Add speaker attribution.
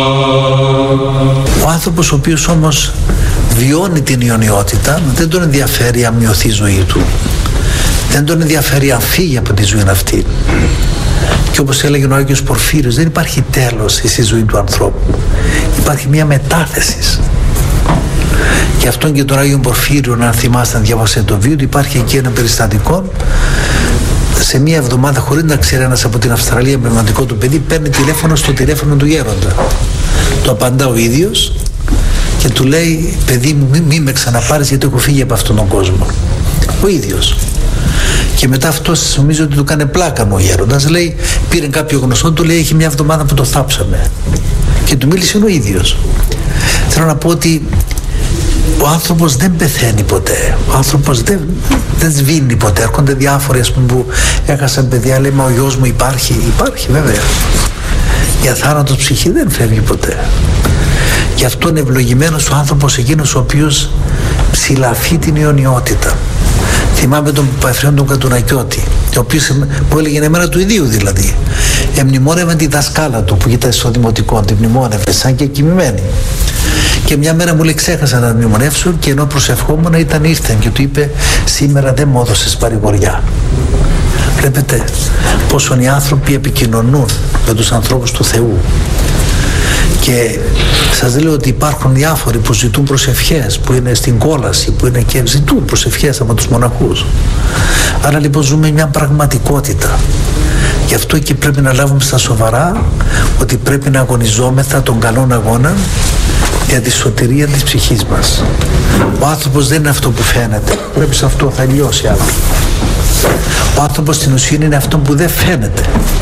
Speaker 1: Ο άνθρωπος ο οποίος όμως βιώνει την ιονιότητα, δεν τον ενδιαφέρει αν μειωθεί η ζωή του, δεν τον ενδιαφέρει αν φύγει από τη ζωή αυτή. Και όπως έλεγε ο Άγιος Πορφύριος, δεν υπάρχει τέλος στη ζωή του ανθρώπου, υπάρχει μια μετάθεση. Και αυτόν και τον Άγιο Πορφύριο, αν θυμάστε, να διαβάσετε το βίντεο, υπάρχει εκεί ένα περιστατικό. Σε μία εβδομάδα, χωρίς να ξέρει ένας από την Αυστραλία, πνευματικό του παιδί, παίρνει τηλέφωνο στο τηλέφωνο του γέροντα. Το απαντά ο ίδιος και του λέει: παιδί μου, μη με ξαναπάρεις, γιατί έχω φύγει από αυτόν τον κόσμο. Ο ίδιος. Και μετά αυτός νομίζω ότι του κάνει πλάκα μου ο γέροντας. Λέει: πήρε κάποιο γνωστό, του λέει: έχει μια εβδομάδα που το θάψαμε. Και του μίλησε ο ίδιος. Θέλω να πω ότι ο άνθρωπος δεν πεθαίνει ποτέ. Ο άνθρωπος δεν σβήνει ποτέ. Έρχονται διάφοροι, ας πούμε, που έχασαν παιδιά, λέει: μα ο γιος μου υπάρχει. Υπάρχει, βέβαια. Η αθάνατος ψυχή δεν φεύγει ποτέ. Γι' αυτό είναι ευλογημένος ο άνθρωπος εκείνος ο οποίος ψηλαφεί την ιονιότητα. Θυμάμαι τον Παπαφριόν τον Κατουνακιώτη, ο οποίος που έλεγε εμένα του ιδίου δηλαδή. Εμνημόνευε τη δασκάλα του που ήταν στο δημοτικό, την μνημόνευε σαν και κοιμημένη. Και μια μέρα μου λέει: ξέχασα να την μνημονεύσω, και ενώ προσευχόμουν ήρθαν και του είπε: σήμερα δεν μου έδωσες παρηγοριά. Βλέπετε πόσο οι άνθρωποι επικοινωνούν με τους ανθρώπους του Θεού. Και σας λέω ότι υπάρχουν διάφοροι που ζητούν προσευχές, που είναι στην κόλαση, που είναι και ζητούν προσευχές από τους μοναχούς. Άρα λοιπόν ζούμε μια πραγματικότητα. Γι' αυτό και πρέπει να λάβουμε στα σοβαρά ότι πρέπει να αγωνιζόμεθα τον καλόν αγώνα για τη σωτηρία της ψυχής μας. Ο άνθρωπος δεν είναι αυτό που φαίνεται. Πρέπει σε αυτό θα λιώσει άλλο. Ο άνθρωπος στην ουσία είναι αυτό που δεν φαίνεται.